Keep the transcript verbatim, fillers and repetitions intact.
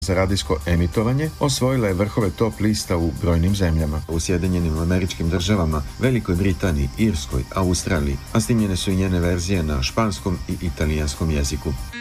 za radijsko emitovanje osvojila je vrhove top lista u brojnim zemljama. U Sjedinjenim Američkim Državama, Velikoj Britaniji, Irskoj, Australiji, a snimljene su i njene verzije na španskom i italijanskom jeziku.